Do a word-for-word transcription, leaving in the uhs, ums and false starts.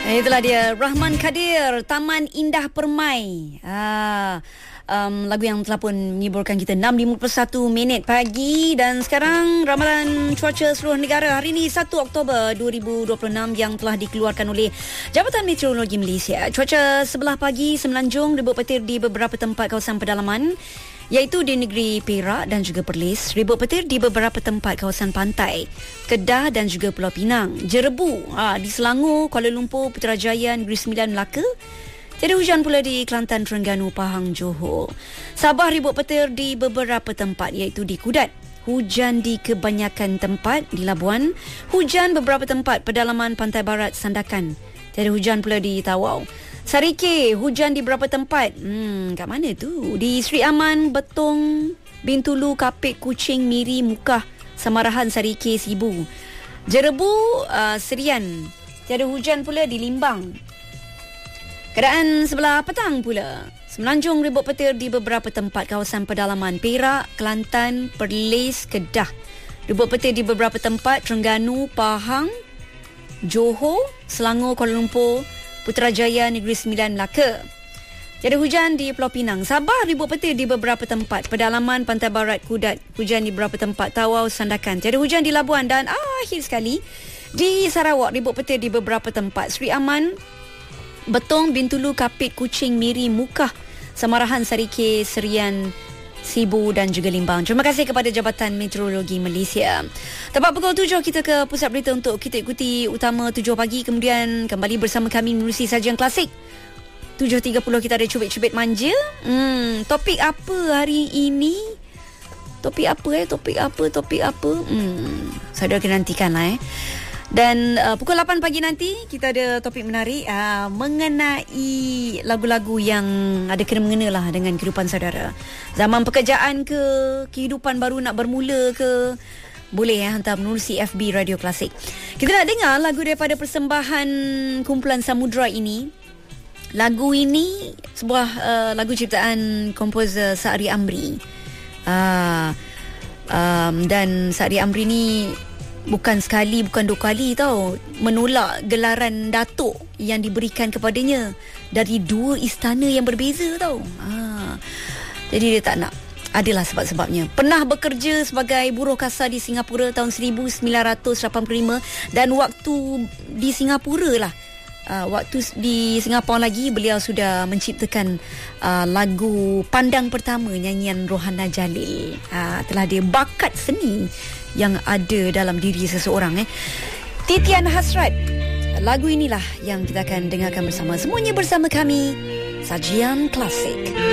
Itulah dia Rahman Kadir, Taman Indah Permai. Ah, um, lagu yang telah pun menghiburkan kita. Enam lima puluh satu minit pagi. Dan sekarang ramalan cuaca seluruh negara hari ini satu Oktober dua ribu dua puluh enam yang telah dikeluarkan oleh Jabatan Meteorologi Malaysia. Cuaca sebelah pagi semenanjung, ribut petir di beberapa tempat kawasan pedalaman, iaitu di negeri Perak dan juga Perlis. Ribut petir di beberapa tempat kawasan pantai, Kedah dan juga Pulau Pinang. Jerebu ha, di Selangor, Kuala Lumpur, Putrajaya, Negeri Sembilan, Melaka. Tiada hujan pula di Kelantan, Terengganu, Pahang, Johor. Sabah ribut petir di beberapa tempat, iaitu di Kudat. Hujan di kebanyakan tempat di Labuan. Hujan beberapa tempat pedalaman Pantai Barat, Sandakan. Tiada hujan pula di Tawau. Sarike, hujan di beberapa tempat. Hmm, kat mana tu? Di Sri Aman, Betong, Bintulu, Kapit, Kuching, Miri, Mukah, Samarahan, Sarike, Sibu. Jerebu, uh, Serian. Tiada hujan pula di Limbang. Keadaan sebelah petang pula. Semenanjung ribut petir di beberapa tempat kawasan pedalaman Perak, Kelantan, Perlis, Kedah. Ribut petir di beberapa tempat Terengganu, Pahang, Johor, Selangor, Kuala Lumpur, Putrajaya, Negeri Sembilan, Melaka. Tiada hujan di Pulau Pinang. Sabah ribut petir di beberapa tempat pedalaman Pantai Barat, Kudat. Hujan di beberapa tempat Tawau, Sandakan. Tiada hujan di Labuan. Dan akhir sekali di Sarawak ribut petir di beberapa tempat Sri Aman, Betong, Bintulu, Kapit, Kuching, Miri, Mukah, Samarahan, Sarike, Serian, Sibu dan juga Limbang. Terima kasih kepada Jabatan Meteorologi Malaysia. Tepat pukul tujuh kita ke pusat berita untuk kita ikuti utama tujuh pagi. Kemudian kembali bersama kami menerusi sajian klasik. tujuh tiga puluh kita ada cubit-cubit manja. Hmm, topik apa hari ini? Topik apa eh? Topik apa? Topik apa? Hmm, saya akan nantikanlah eh. Dan uh, pukul lapan pagi nanti kita ada topik menarik uh, mengenai lagu-lagu yang ada kena-mengena lah dengan kehidupan saudara. Zaman pekerjaan ke, kehidupan baru nak bermula ke, boleh ya hantar menerusi F B Radio Klasik. Kita nak dengar lagu daripada persembahan kumpulan Samudra ini. Lagu ini sebuah uh, lagu ciptaan komposer Sa'ri Amri. Uh, um, dan Sa'ri Amri ni bukan sekali, bukan dua kali tau menolak gelaran Datuk yang diberikan kepadanya dari dua istana yang berbeza tau. Ha. Jadi dia tak nak. Adalah sebab-sebabnya. Pernah bekerja sebagai buruh kasar di Singapura tahun seribu sembilan ratus lapan puluh lima dan waktu di Singapura lah. Uh, waktu di Singapura lagi beliau sudah menciptakan uh, lagu Pandang Pertama nyanyian Rohana Jalil. Uh, telah dia bakat seni yang ada dalam diri seseorang eh. Titian Hasrat. Lagu inilah yang kita akan dengarkan bersama. Semuanya bersama kami Sajian Klasik.